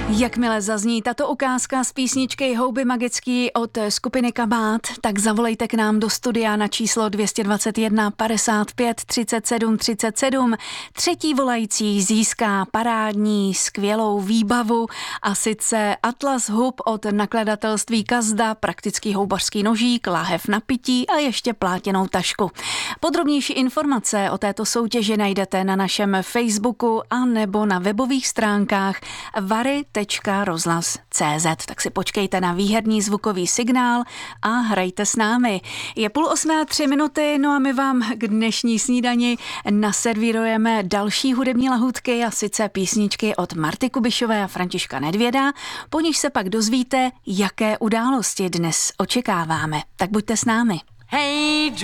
Jakmile zazní tato ukázka z písničky Houby magický od skupiny Kabát, tak zavolejte k nám do studia na číslo 221 55 37 37. Třetí volající získá parádní skvělou výbavu, a sice Atlas hub od nakladatelství Kazda, praktický houbařský nožík, láhev na pití a ještě plátěnou tašku. Podrobnější informace o této soutěži najdete na našem Facebooku a nebo na webových stránkách vary.rozhlas.cz. Tak si počkejte na výherní zvukový signál a hrajte s námi. Je 7:08, no a my vám k dnešní snídani naservírujeme další hudební lahůdky, a sice písničky od Marty Kubišové a Františka Nedvěda, po nich se pak dozvíte, jaké události dnes očekáváme. Tak buďte s námi. Hey